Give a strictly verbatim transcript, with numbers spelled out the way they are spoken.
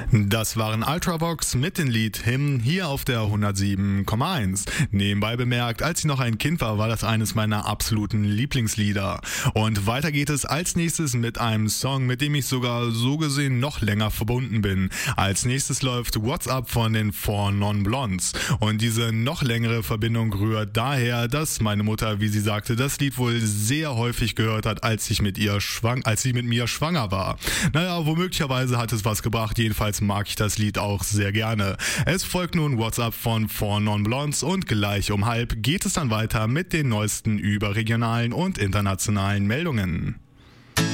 Das waren Ultravox mit dem Lied Hymn hier auf der hundertsieben Komma eins. Nebenbei bemerkt, als ich noch ein Kind war, war das eines meiner absoluten Lieblingslieder. Und weiter geht es als nächstes mit einem Song, mit dem ich sogar so gesehen noch länger verbunden bin. Als nächstes läuft What's Up von den Four Non Blondes. Und diese noch längere Verbindung rührt daher, dass meine Mutter, wie sie sagte, das Lied wohl sehr häufig gehört hat, als ich mit ihr schwang, als sie mit mir schwanger war. Naja, womöglicherweise hat es was gebracht, jedenfalls mag ich das Lied auch sehr gerne. Es folgt nun What's Up von Four Non Blondes und gleich um halb geht es dann weiter mit den neuesten überregionalen und internationalen Meldungen.